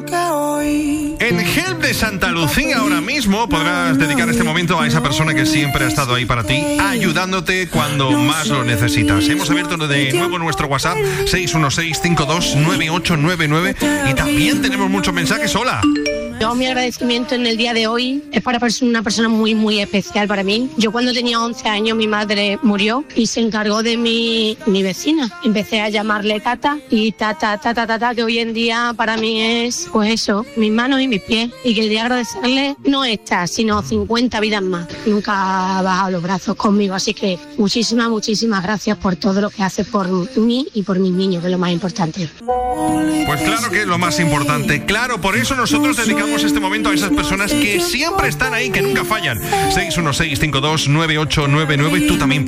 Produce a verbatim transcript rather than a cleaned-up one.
En Help de Santa Lucía ahora mismo podrás dedicar este momento a esa persona que siempre ha estado ahí para ti, ayudándote cuando más lo necesitas. Hemos abierto de nuevo nuestro WhatsApp seis uno seis, cinco dos nueve ocho nueve nueve y también tenemos muchos mensajes. Hola. Yo, mi agradecimiento en el día de hoy es para una persona muy, muy especial para mí. Yo cuando tenía once años mi madre murió y se encargó de mi, mi vecina. Empecé a llamarle Tata y Tata, Tata, Tata, que hoy en día para mí es, pues eso, mis manos y mis pies. Y que el día de agradecerle no esta, sino cincuenta vidas más. Nunca ha bajado los brazos conmigo, así que muchísimas, muchísimas gracias por todo lo que hace por mí y por mis niños, que es lo más importante. Pues claro que es lo más importante. Claro, por eso nosotros dedicamos este momento a esas personas que siempre están ahí, que nunca fallan. seis uno seis, cinco dos nueve ocho nueve nueve. Tú también